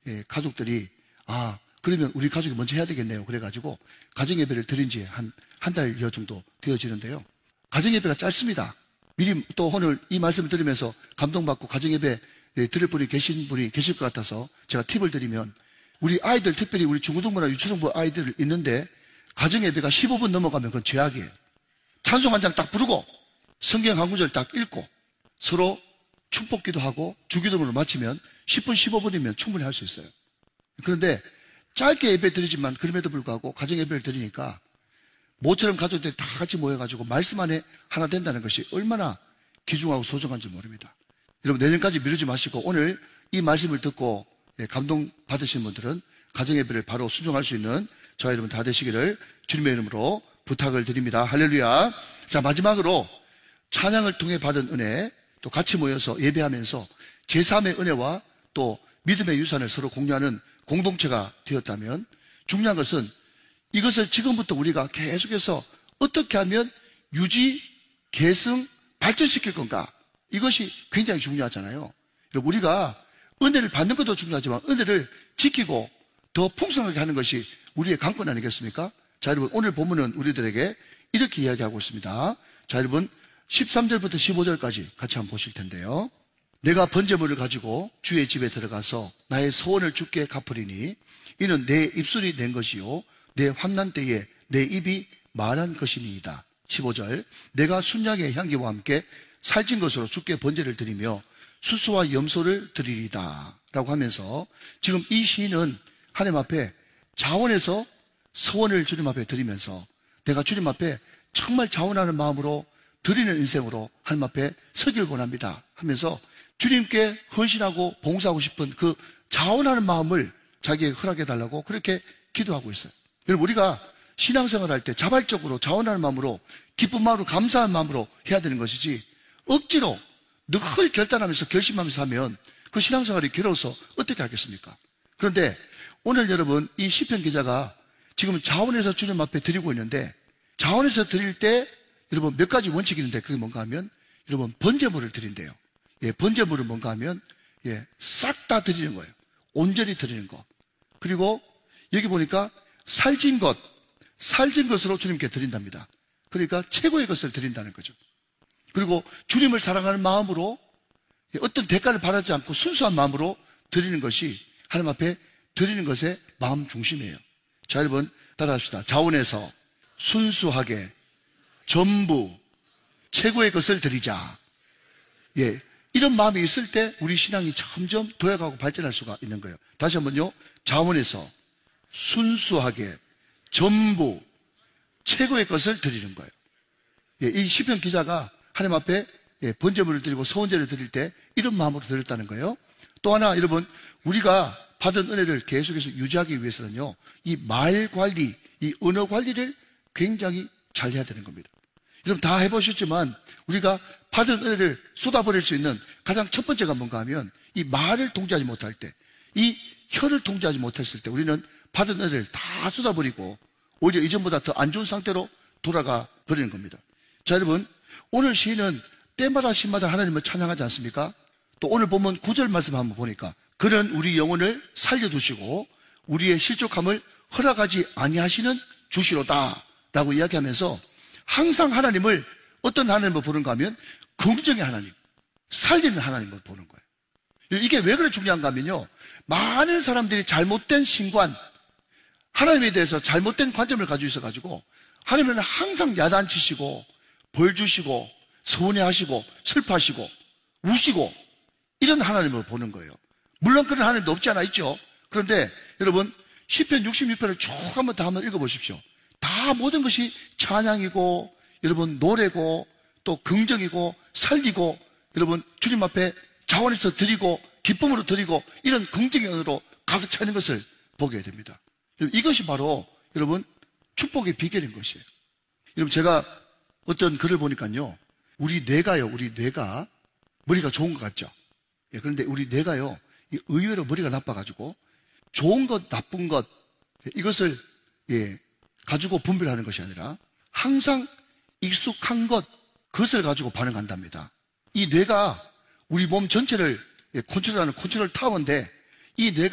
가족들이 그러면 우리 가족이 먼저 해야 되겠네요. 그래가지고 가정예배를 드린 지 한 달여 정도 되어지는데요. 가정예배가 짧습니다. 미리 또 오늘 이 말씀을 들으면서 감동받고 가정예배 들을 분이 계신 분이 계실 것 같아서 제가 팁을 드리면, 우리 아이들, 특별히 우리 중고등부나 유초등부 아이들 있는데 가정예배가 15분 넘어가면 그건 죄악이에요. 찬송 한 장 딱 부르고 성경 한 구절 딱 읽고 서로 축복기도 하고 주기도문을 마치면 10분, 15분이면 충분히 할 수 있어요. 그런데 짧게 예배 드리지만 그럼에도 불구하고 가정예배를 드리니까 모처럼 가족들이 다 같이 모여가지고 말씀 안에 하나 된다는 것이 얼마나 귀중하고 소중한지 모릅니다. 여러분, 내년까지 미루지 마시고 오늘 이 말씀을 듣고 감동받으신 분들은 가정예배를 바로 순종할 수 있는 저와 여러분 다 되시기를 주님의 이름으로 부탁을 드립니다. 할렐루야. 자, 마지막으로 찬양을 통해 받은 은혜, 또 같이 모여서 예배하면서 제3의 은혜와 또 믿음의 유산을 서로 공유하는 공동체가 되었다면, 중요한 것은 이것을 지금부터 우리가 계속해서 어떻게 하면 유지, 계승, 발전시킬 건가? 이것이 굉장히 중요하잖아요. 여러분, 우리가 은혜를 받는 것도 중요하지만 은혜를 지키고 더 풍성하게 하는 것이 우리의 관건 아니겠습니까? 자, 여러분, 오늘 본문은 우리들에게 이렇게 이야기하고 있습니다. 자, 여러분, 13절부터 15절까지 같이 한번 보실 텐데요. 내가 번제물을 가지고 주의 집에 들어가서 나의 소원을 주께 갚으리니 이는 내 입술이 낸 것이요 내 환난 때에 내 입이 말한 것이니이다. 15절, 내가 순양의 향기와 함께 살찐 것으로 주께 번제를 드리며 수수와 염소를 드리리다 라고 하면서, 지금 이 시인은 하나님 앞에 자원해서 소원을 주님 앞에 드리면서 내가 주님 앞에 정말 자원하는 마음으로 드리는 인생으로 하나님 앞에 서길 원합니다 하면서 주님께 헌신하고 봉사하고 싶은 그 자원하는 마음을 자기에게 허락해달라고 그렇게 기도하고 있어요. 여러분, 우리가 신앙생활 할 때 자발적으로 자원하는 마음으로, 기쁜 마음으로, 감사한 마음으로 해야 되는 것이지, 억지로 늘 결단하면서 결심하면서 하면 그 신앙생활이 괴로워서 어떻게 하겠습니까? 그런데 오늘 여러분, 이 시편 기자가 지금 자원해서 주님 앞에 드리고 있는데, 자원해서 드릴 때 여러분 몇 가지 원칙이 있는데 그게 뭔가 하면, 여러분 번제물을 드린대요. 번제물은 뭔가 하면 싹 다 드리는 거예요. 온전히 드리는 거. 그리고 여기 보니까 살찐 것으로 주님께 드린답니다. 그러니까 최고의 것을 드린다는 거죠. 그리고 주님을 사랑하는 마음으로 어떤 대가를 바라지 않고 순수한 마음으로 드리는 것이 하나님 앞에 드리는 것의 마음 중심이에요. 자, 여러분 따라합시다. 자원해서 순수하게 전부 최고의 것을 드리자. 이런 마음이 있을 때 우리 신앙이 점점 도약하고 발전할 수가 있는 거예요. 다시 한번요. 자원해서 순수하게 전부 최고의 것을 드리는 거예요. 이 시편 기자가 하나님 앞에 번제물을 드리고 소원제를 드릴 때 이런 마음으로 드렸다는 거예요. 또 하나, 여러분, 우리가 받은 은혜를 계속해서 유지하기 위해서는요, 이 말 관리, 이 언어 관리를 굉장히 잘 해야 되는 겁니다. 여러분 다 해보셨지만 우리가 받은 은혜를 쏟아버릴 수 있는 가장 첫 번째가 뭔가 하면, 이 말을 통제하지 못할 때, 이 혀를 통제하지 못했을 때 우리는 받은 은혜를 다 쏟아버리고 오히려 이전보다 더 안 좋은 상태로 돌아가 버리는 겁니다. 자, 여러분, 오늘 시인은 때마다 시마다 하나님을 찬양하지 않습니까? 또 오늘 보면 9절 말씀 한번 보니까, 그는 우리 영혼을 살려두시고 우리의 실족함을 허락하지 아니하시는 주시로다 라고 이야기하면서, 항상 하나님을 어떤 하나님을 보는가 하면 긍정의 하나님, 살리는 하나님을 보는 거예요. 이게 왜 그렇게 중요한가 하면요, 많은 사람들이 잘못된 신관, 하나님에 대해서 잘못된 관점을 가지고 있어가지고 하나님은 항상 야단치시고 벌 주시고 서운해하시고 슬퍼하시고 우시고 이런 하나님을 보는 거예요. 물론 그런 하나님도 없지 않아 있죠. 그런데 여러분 시편 66편을 쭉 한번 다 한번 읽어보십시오. 다 모든 것이 찬양이고 여러분 노래고 또 긍정이고 살리고 여러분 주님 앞에 자원해서 드리고 기쁨으로 드리고 이런 긍정의 언어로 가득 차 있는 것을 보게 됩니다. 이것이 바로 여러분 축복의 비결인 것이에요. 여러분 제가 어떤 글을 보니까요, 우리 뇌가 머리가 좋은 것 같죠. 그런데 우리 뇌가요 의외로 머리가 나빠가지고 좋은 것 나쁜 것 이것을 가지고 분별하는 것이 아니라 항상 익숙한 그것을 가지고 반응한답니다. 이 뇌가 우리 몸 전체를 컨트롤하는 컨트롤 타워인데 이 뇌가